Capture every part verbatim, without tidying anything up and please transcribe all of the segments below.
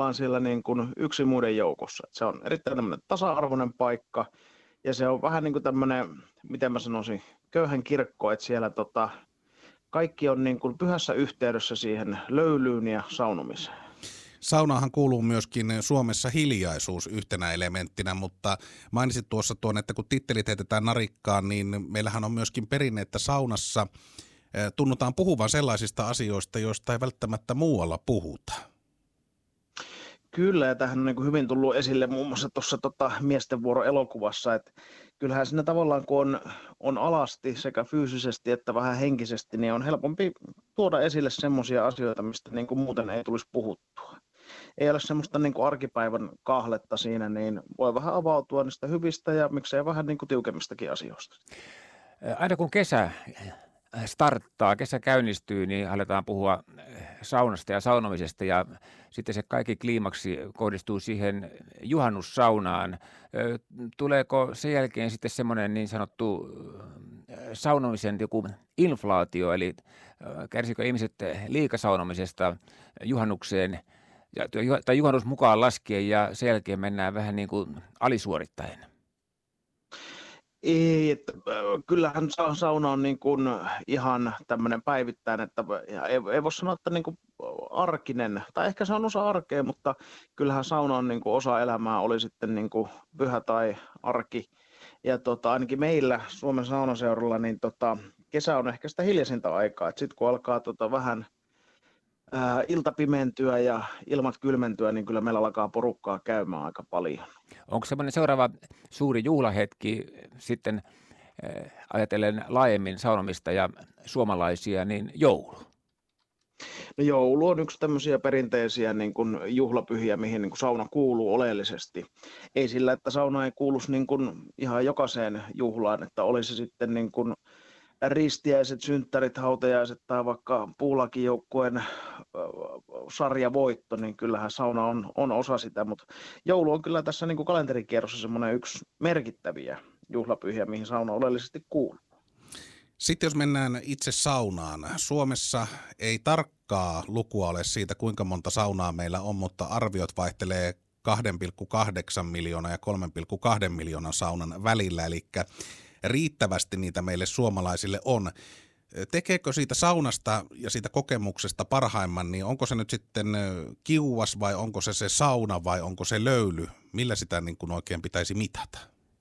ollaan siellä niin kuin yksin muiden joukossa. Et se on erittäin tämmöinen tasa-arvoinen paikka ja se on vähän niin kuin tämmöinen, miten mä sanoisin, köyhän kirkko, että siellä tota, kaikki on niin kuin pyhässä yhteydessä siihen löylyyn ja saunomiseen. Saunaahan kuuluu myöskin Suomessa hiljaisuus yhtenä elementtinä, mutta mainitsit tuossa tuon, että kun tittelit heitetään narikkaan, niin meillähän on myöskin perinne, että saunassa tunnutaan puhuvan sellaisista asioista, joista ei välttämättä muualla puhuta. Kyllä, ja tämähän on niin kuin hyvin tullut esille muun muassa tuossa tota, Miesten vuoro -elokuvassa, että kyllähän siinä tavallaan kun on, on alasti sekä fyysisesti että vähän henkisesti, niin on helpompi tuoda esille semmoisia asioita, mistä niin kuin muuten ei tulisi puhuttua. Ei ole semmoista niin kuin arkipäivän kahletta siinä, niin voi vähän avautua niistä hyvistä ja miksei vähän niin kuin tiukemmistakin asioista. Aina kun kesä starttaa, kesä käynnistyy, niin aletaan puhua saunasta ja saunomisesta ja sitten se kaikki kliimaksi kohdistuu siihen juhannussaunaan. Tuleeko sen jälkeen sitten semmoinen niin sanottu saunomisen joku inflaatio, eli kärsikö ihmiset liikasaunomisesta juhannukseen tai juhannus mukaan laskien ja sen jälkeen mennään vähän niin kuin alisuorittaen? Ei, että, kyllähän sauna on niin kuin ihan tämmöinen päivittäinen, että ei, ei voi sanoa, että niin kuin arkinen, tai ehkä se on osa arkea, mutta kyllähän sauna on niin kuin osa elämää, oli sitten niin kuin pyhä tai arki. Ja tota, ainakin meillä Suomen saunaseuralla, niin tota, kesä on ehkä sitä hiljaisinta aikaa, että sitten kun alkaa tota vähän ää, ilta pimentyä ja ilmat kylmentyä, niin kyllä meillä alkaa porukkaa käymään aika paljon. Onko semmoinen seuraava suuri juhlahetki sitten äh, ajatellen laajemmin saunomista ja suomalaisia, niin joulu? No joulu on yksi tämmöisiä perinteisiä niin kuin juhlapyhiä, mihin niin kuin sauna kuuluu oleellisesti. Ei sillä, että sauna ei kuuluisi niin kuin ihan jokaiseen juhlaan, että olisi sitten niin kuin ristiäiset, synttärit, hautajaiset tai vaikka puulakijoukkueen sarjavoitto, niin kyllähän sauna on, on osa sitä, mutta joulu on kyllä tässä niin kuin kalenterikierrossa semmoinen yksi merkittäviä juhlapyhiä, mihin sauna oleellisesti kuuluu. Sitten jos mennään itse saunaan. Suomessa ei tarkkaa lukua ole siitä, kuinka monta saunaa meillä on, mutta arviot vaihtelee kaksi pilkku kahdeksan miljoonaa ja kolme pilkku kaksi miljoonan saunan välillä, eli riittävästi niitä meille suomalaisille on. Tekeekö siitä saunasta ja siitä kokemuksesta parhaimman, niin onko se nyt sitten kiuas vai onko se se sauna vai onko se löyly? Millä sitä niin kuin oikein pitäisi mitata?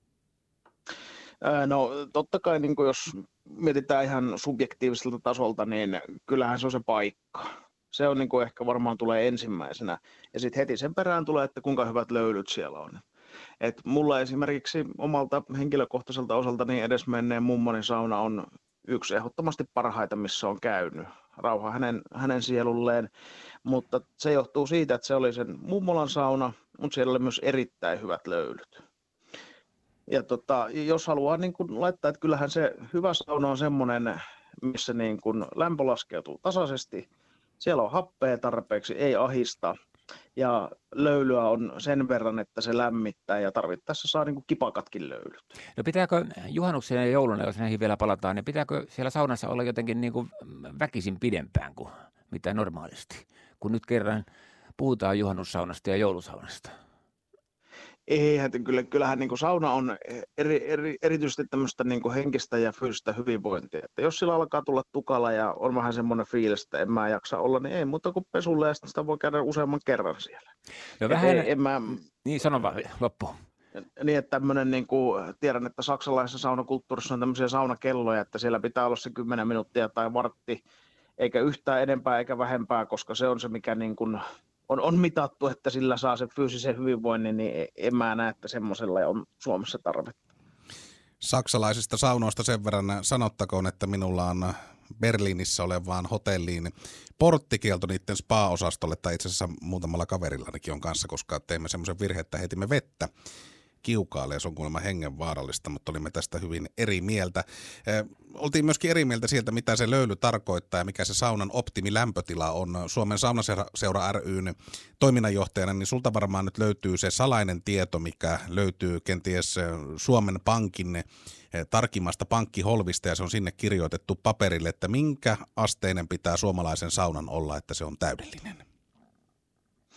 No totta kai niin kuin jos mietitään ihan subjektiiviselta tasolta, niin kyllähän se on se paikka. Se on niin kuin ehkä varmaan tulee ensimmäisenä. Ja sitten heti sen perään tulee, että kuinka hyvät löylyt siellä on. Et mulla esimerkiksi omalta henkilökohtaiselta osalta niin edesmenneen mummoni sauna on yksi ehdottomasti parhaita, missä on käynyt. Rauha hänen, hänen sielulleen, mutta se johtuu siitä, että se oli sen mummolan sauna, mutta siellä oli myös erittäin hyvät löylyt. Ja tota, jos haluaa niin kun laittaa, että kyllähän se hyvä sauna on semmoinen, missä niin kun lämpö laskeutuu tasaisesti, siellä on happea tarpeeksi, ei ahista. Ja löylyä on sen verran, että se lämmittää ja tarvittaessa saa niin kuin kipakatkin löylyt. No pitääkö juhannuksen ja jouluna, jos näihin vielä palataan, niin pitääkö siellä saunassa olla jotenkin niin kuin väkisin pidempään kuin mitä normaalisti, kun nyt kerran puhutaan juhannussaunasta ja joulusaunasta? Eihän, kyllä, kyllähän niin kuin sauna on eri, eri, erityisesti tämmöistä niin kuin henkistä ja fyysistä hyvinvointia. Että jos sillä alkaa tulla tukala ja on vähän semmoinen fiilis, että en mä jaksa olla, niin ei muuta kuin pesulle ja sitä voi käydä useamman kerran siellä. No vähän, ei, en mä, niin sano vaan loppuun. Niin, että tämmöinen, niin kuin, tiedän, että saksalaisessa saunakulttuurissa on tämmöisiä saunakelloja, että siellä pitää olla se kymmenen minuuttia tai vartti, eikä yhtään enempää eikä vähempää, koska se on se, mikä niin kuin On, on mitattu, että sillä saa sen fyysisen hyvinvoinnin, niin en mä näe, että semmoisella on Suomessa tarvetta. Saksalaisista saunoista sen verran sanottakoon, että minulla on Berliinissä olevaan hotelliin porttikielto niiden spa-osastolle, tai itse asiassa muutamalla kaverillanikin on kanssa, koska teimme semmoisen virheen, että heitimme vettä kiukaalle, ja se on kuulemma hengenvaarallista, mutta olimme tästä hyvin eri mieltä. Eh, oltiin myöskin eri mieltä sieltä, mitä se löyly tarkoittaa ja mikä se saunan optimilämpötila on. Suomen Saunaseura ry:n toiminnanjohtajana, niin sulta varmaan nyt löytyy se salainen tieto, mikä löytyy kenties Suomen Pankin eh, tarkimmasta pankkiholvista, ja se on sinne kirjoitettu paperille, että minkä asteinen pitää suomalaisen saunan olla, että se on täydellinen.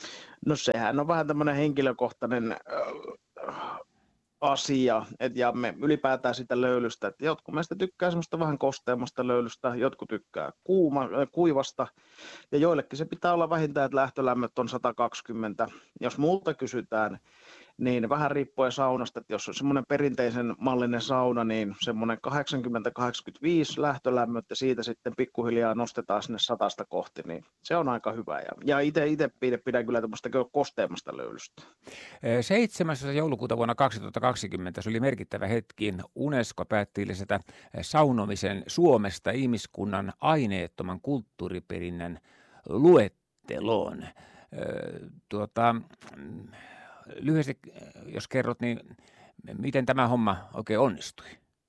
No sehän on vähän tämmöinen henkilökohtainen äh, asia, et, ja me ylipäätään sitä löylystä, että jotkut meistä tykkää semmoista vähän kosteammasta löylystä, jotkut tykkää kuuma, äh, kuivasta, ja joillekin se pitää olla vähintään, että lähtölämmöt on sata kaksikymmentä. Jos multa kysytään, niin vähän riippuen saunasta, että jos on semmoinen perinteisen mallinen sauna, niin semmoinen kahdeksankymmentä kahdeksankymmentäviisi lähtölämmöt ja siitä sitten pikkuhiljaa nostetaan sinne satasta kohti, niin se on aika hyvä. Ja, ja itse, itse pidän kyllä tämmöistä kosteammasta löylystä. seitsemäs joulukuuta vuonna kaksituhattakaksikymmentä se oli merkittävä hetki. UNESCO päätti lisätä saunomisen Suomesta ihmiskunnan aineettoman kulttuuriperinnön luetteloon. Tuota... Lyhyesti, jos kerrot, niin miten tämä homma oikein onnistui?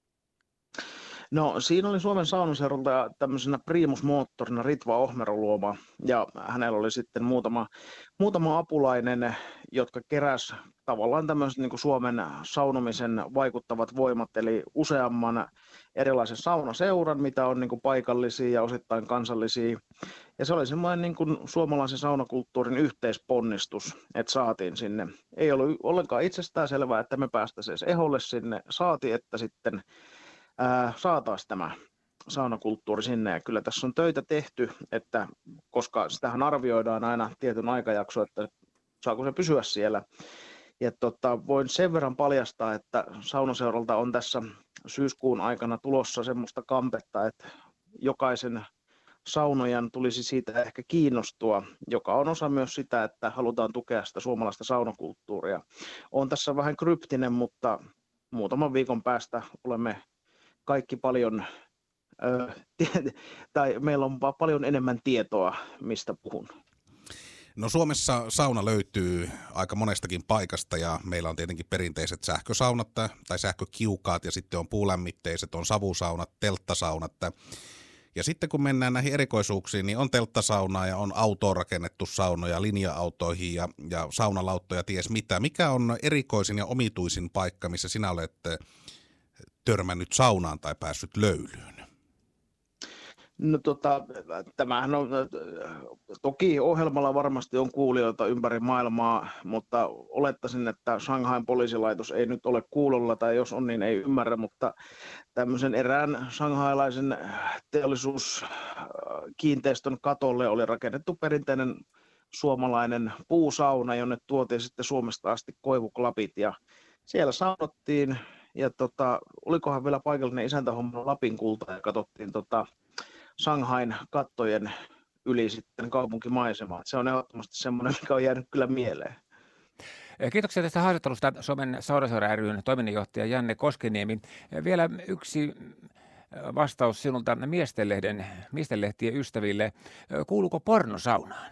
No siinä oli Suomen saunaseuralta tämmöisenä primusmoottorina Ritva Ohmero luoma, ja hänellä oli sitten muutama, muutama apulainen, jotka keräs tavallaan tämmöiset niin kuin Suomen saunomisen vaikuttavat voimat, eli useamman erilaisen saunaseuran, mitä on niin kuin paikallisia ja osittain kansallisia. Ja se oli semmoinen niin kuin suomalaisen saunakulttuurin yhteisponnistus, että saatiin sinne. Ei ollut ollenkaan itsestään selvää, että me päästäisiin eholle sinne. Saati, että sitten ää, saataisiin tämä saunakulttuuri sinne. Ja kyllä tässä on töitä tehty, että koska sitähän arvioidaan aina tietyn aikajakso, että saako se pysyä siellä. Ja tota, voin sen verran paljastaa, että saunaseuralta on tässä syyskuun aikana tulossa semmoista kampetta, että jokaisen saunojan tulisi siitä ehkä kiinnostua, joka on osa myös sitä, että halutaan tukea sitä suomalaista saunakulttuuria. On tässä vähän kryptinen, mutta muutaman viikon päästä olemme kaikki paljon, ö, tai meillä on paljon enemmän tietoa, mistä puhun. No Suomessa sauna löytyy aika monestakin paikasta ja meillä on tietenkin perinteiset sähkösaunat tai sähkökiukaat ja sitten on puulämmitteiset, on savusaunat, telttasaunat. Ja sitten kun mennään näihin erikoisuuksiin, niin on telttasaunaa ja on autoon rakennettu saunoja linja-autoihin ja, ja saunalauttoja ties mitä. Mikä on erikoisin ja omituisin paikka, missä sinä olet törmännyt saunaan tai päässyt löylyyn? No tota, tämähän on, toki ohjelmalla varmasti on kuulijoita ympäri maailmaa, mutta olettaisin, että Shanghain poliisilaitos ei nyt ole kuulolla, tai jos on, niin ei ymmärrä, mutta tämmöisen erään shanghailaisen teollisuuskiinteistön katolle oli rakennettu perinteinen suomalainen puusauna, jonne tuotiin sitten Suomesta asti koivuklapit, ja siellä saunottiin, ja tota, olikohan vielä paikallinen isäntähomma Lapin kulta, ja katsottiin tota, Shanghain kattojen yli sitten kaupunkimaisemaa. Se on ehdottomasti semmoinen, mikä on jäänyt kyllä mieleen. Kiitoksia tästä haastattelusta Suomen Saunaseura ry:n toiminnanjohtaja Janne Koskeniemi. Vielä yksi vastaus sinulta miestenlehden, miestenlehtien ystäville. Kuuluuko porno saunaan?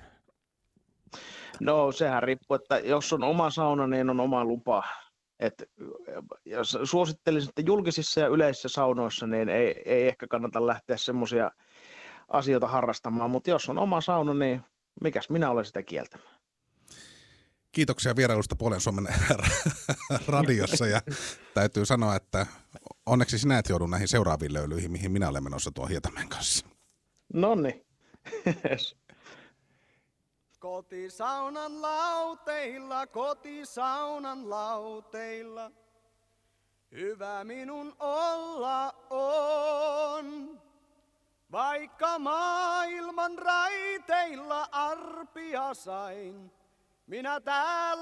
No sehän riippuu, että jos on oma sauna, niin on oma lupa. Et, jos suosittelisin, että julkisissa ja yleisissä saunoissa niin ei, ei ehkä kannata lähteä semmoisia asioita harrastamaan, mutta jos on oma sauna, niin mikäs minä olen sitä kieltämään. Kiitoksia vierailusta Puolen Suomen radiossa ja täytyy sanoa, että onneksi sinä et joudu näihin seuraaviin löylyihin, mihin minä olen menossa tuon Hietamäen kanssa. Noniin. Kotisaunan lauteilla, kotisaunan lauteilla, hyvä minun olla on. Vaikka maailman raiteilla arpia sain, minä täällä